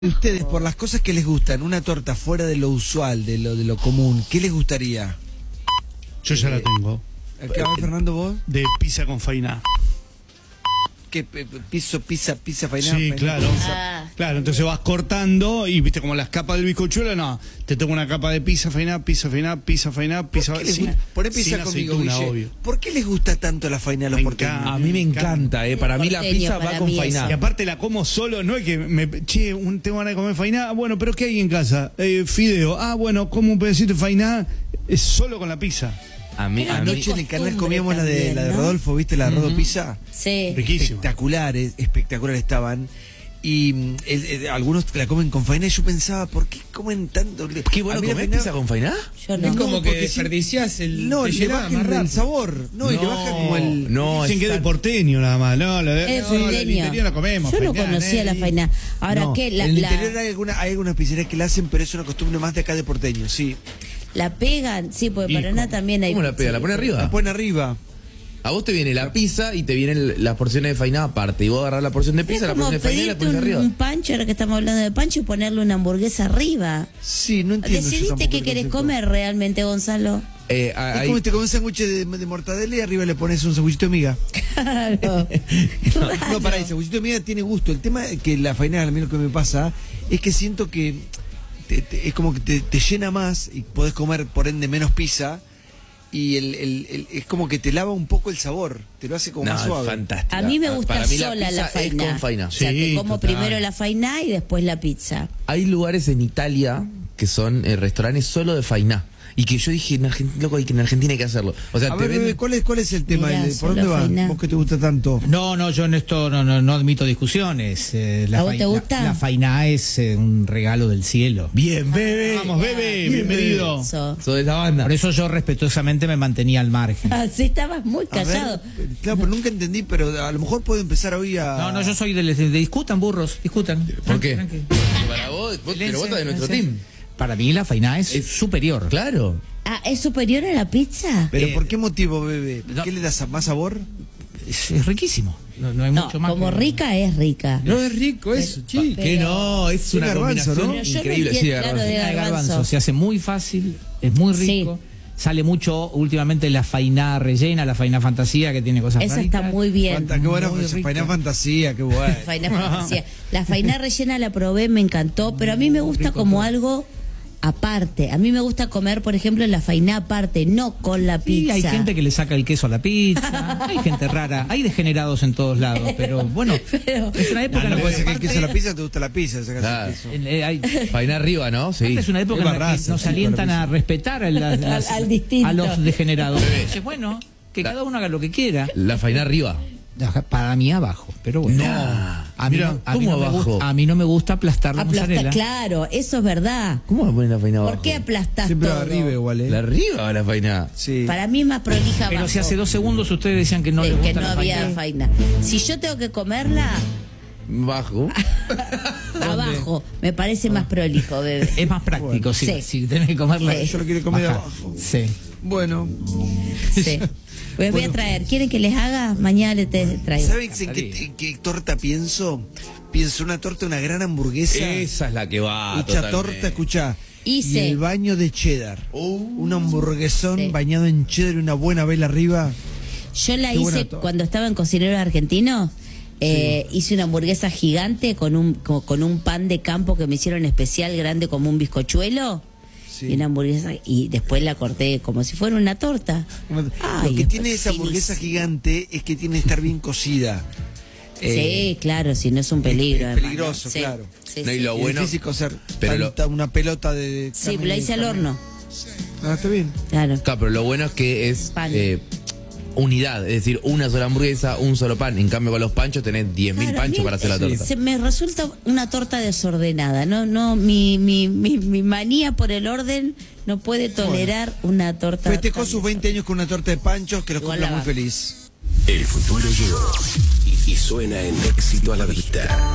Ustedes, por las cosas que les gustan, una torta fuera de lo usual, de lo común, ¿qué les gustaría? Yo ya la tengo. ¿Qué va, Fernando, vos? De pizza con fainá. ¿Qué? Pizza, fainá. Sí, fainá, claro. pizza. Claro, entonces vas cortando y viste como las capas del bizcochuelo, no. Te toca una capa de pizza, fainá, pizza, fainá, pizza, fainá, pizza. Poné pizza conmigo, aceituna, Guille. obvio. ¿Por qué les gusta tanto la fainá a los Me porteños? encanta. A mí me encanta, Para mí la Porteño, pizza para va con mí fainá. Y aparte la como solo, no es que tengo ganas de comer fainá. Bueno, pero ¿qué hay en casa? Fideo. Bueno, como un pedacito de fainá solo con la pizza. A mí, Anoche en el canal costumbre comíamos la de también, ¿no? Rodolfo, ¿viste? La de Rodo Pizza. Sí. Riquísimo. Espectaculares estaban. Y algunos la comen con fainá y yo pensaba, ¿por qué comen tanto? ¿Qué bueno A mí la comer fainá- pizza con fainá? Yo no. Es como porque que sí. desperdiciás el. No, te le llenás bajan más el rápido. sabor. No, y le baja como el... No, Dicen que es de está- porteño nada más. No, la Es del porteño. interior la comemos. Yo no fainá, conocía la Nelly. fainá. Ahora, No, ¿qué? en el interior hay algunas pizzerías que la hacen, pero es una costumbre más de acá de porteño, sí. La pegan, sí, porque ¿Y Paraná también hay. ¿Cómo la pega? ¿La pone La arriba? ponen arriba. A vos te viene la pizza y te vienen las porciones de fainá aparte. Y vos agarrás la porción de Es pizza, la como porción de fainá y la pedirte pones arriba. un pancho, ahora que estamos hablando de pancho, y ponerle una hamburguesa arriba. Sí, no entiendo. yo ¿Decidiste tampoco qué el querés concepto. comer realmente, Gonzalo? Es como te comes un sándwich de mortadela y arriba le pones un sándwichito de miga. Claro. No, pará, el sándwichito de miga tiene gusto. El tema es que la faina, a mí lo que me pasa, es que siento que es como que te llena más y podés comer, por ende, menos pizza. Y es como que te lava un poco el sabor, te lo hace como No, más es suave. fantástica. A mí me gusta Para mí sola la pizza es fainá. con fainá. O sea, Sí, que como total. primero la fainá y después la pizza. Hay lugares en Italia que son restaurantes solo de fainá. Y que yo dije, en Argentina, loco, que en Argentina hay que hacerlo. O sea, A te ver, venden... bebé, ¿cuál es el tema? Mirá, ¿Por solo dónde va? fainá. Vos que te gusta tanto. No, yo en esto no admito discusiones. ¿A vos te gusta? La fainá es un regalo del cielo. Bien, bebé. Vamos, bebé, bienvenido. Eso. Sos de la banda. Por eso yo respetuosamente me mantenía al margen. Así estabas muy A ver, callado. claro, pero nunca entendí, pero a lo mejor puedo empezar hoy a... No, yo soy de discutan, burros, discutan. ¿Por qué? Tranqui. Para vos, pero vos estás de nuestro team. Para mí la fainá es superior. Claro. ¿Es superior a la pizza? ¿Pero por qué motivo, bebé? no. ¿Qué le das más sabor? Es riquísimo. No hay No, mucho más. como que- rica es rica. No es rico eso, chico. Que no, es una garbanzo, combinación ¿no? Pero yo no increíble. Sí, entiendo, de claro, garbanzo. de De garbanzo. garbanzo. Se hace muy fácil, es muy rico. Sí. Sale mucho últimamente la fainá rellena, la fainá fantasía, que tiene cosas Esa está raritas. muy bien. Qué buena Muy rica. fainá fantasía, qué bueno. Fainá fantasía. La fainá rellena la probé, me encantó, pero a mí me gusta como algo aparte. A mí me gusta comer, por ejemplo, la fainá aparte, no con la Sí, pizza. hay gente que le saca el queso a la pizza, hay gente rara, hay degenerados en todos lados, pero bueno, Pero- es una época No en puede la ser que que el queso a la pizza te gusta la pizza, sacás Claro. el queso. hay, Fainá arriba, ¿no? Sí. es una época Es en la que barraza, nos sí, alientan con la a respetar Al distinto. a los degenerados. Entonces, bueno, que cada uno haga lo que quiera. La fainá arriba. Para mí abajo, pero bueno. No. A mí, Mira, a mí ¿cómo no me abajo? gusta, a mí no me gusta aplastar la Aplastar, mozzarella. claro, eso es verdad. ¿Cómo me ponen la fainá abajo? ¿Por qué aplastás Siempre todo? arriba igual, ¿La arriba o la fainá? Sí. Para mí es más prolija Pero abajo. si hace 2 segundos ustedes decían que no les que gusta no la había fainá. faina. Si yo tengo que comerla Bajo. abajo, me parece más prolijo, bebé. Es más práctico, Sí. si tenés que comerla. Sí. Yo lo quiero comer de baja. abajo. Sí. Bueno, Sí. Pues voy a traer. ¿Quieren que les haga? Mañana les traigo. ¿saben en qué torta pienso? Pienso una torta, una gran hamburguesa. Esa es la que va. Mucha totalmente. torta, escuchá. Hice. Y el baño de cheddar. Un hamburguesón Sí. bañado en cheddar y una buena vela arriba. Yo la Qué buena hice torta. cuando estaba en Cocineros Argentinos. Hice una hamburguesa gigante con un pan de campo que me hicieron especial, grande como un bizcochuelo. Sí. Y una hamburguesa, y después la corté como si fuera una torta. Ay, Lo que tiene después esa hamburguesa finísimo. gigante es que tiene que estar bien cocida. Sí, claro, si no es un peligro. es además, peligroso, ¿no? Sí, claro. sí, No, y sí. lo Es bueno. difícil cocer pero una pelota de Sí, carne pero la hice al carne. horno. Ah, está bien. Claro. Claro, pero lo bueno es que es Pan. unidad, es decir, una sola hamburguesa, un solo pan. En cambio, con los panchos tenés 10.000 Claro, panchos a mí para hacer la torta. Se me resulta una torta desordenada. No, mi manía por el orden no puede tolerar una torta. Festejó tan sus 20 años con una torta de panchos que los Igual cumpla la muy bajo. feliz. El futuro llegó y suena en Éxito a la Vista.